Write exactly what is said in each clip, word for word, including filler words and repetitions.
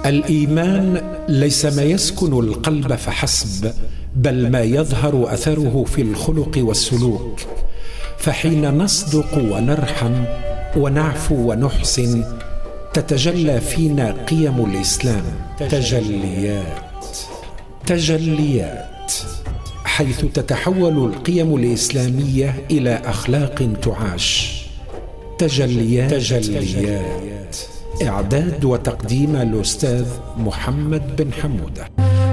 الإيمان ليس ما يسكن القلب فحسب، بل ما يظهر أثره في الخلق والسلوك. فحين نصدق ونرحم ونعفو ونحسن تتجلى فينا قيم الإسلام تجليات تجليات حيث تتحول القيم الإسلامية إلى أخلاق تعاش. تجليات, تجليات. إعداد وتقديم الأستاذ محمد بن حمودة.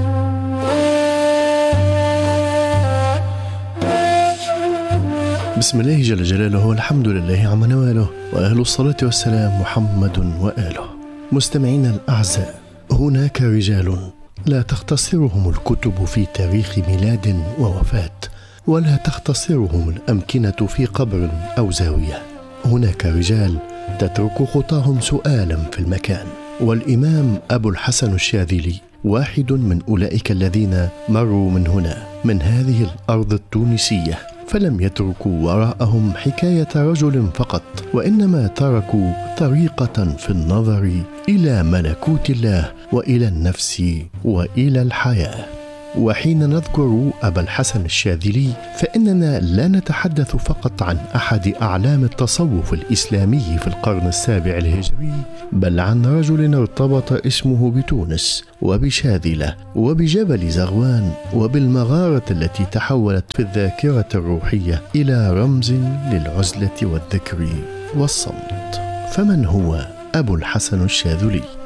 بسم الله جل جلاله والحمد لله عما نواله، وأهل الصلاة والسلام محمد وآله. مستمعينا الأعزاء، هناك رجال لا تختصرهم الكتب في تاريخ ميلاد ووفاة، ولا تختصرهم الأمكنة في قبر أو زاوية. هناك رجال تترك خطاهم سؤالا في المكان، والإمام أبو الحسن الشاذلي واحد من أولئك الذين مروا من هنا، من هذه الأرض التونسية، فلم يتركوا وراءهم حكاية رجل فقط، وإنما تركوا طريقة في النظر إلى ملكوت الله وإلى النفس وإلى الحياة. وحين نذكر أبا الحسن الشاذلي فإننا لا نتحدث فقط عن أحد أعلام التصوف الإسلامي في القرن السابع الهجري، بل عن رجل ارتبط اسمه بتونس وبشاذلة وبجبل زغوان وبالمغارة التي تحولت في الذاكرة الروحية إلى رمز للعزلة والذكر والصمت. فمن هو أبو الحسن الشاذلي؟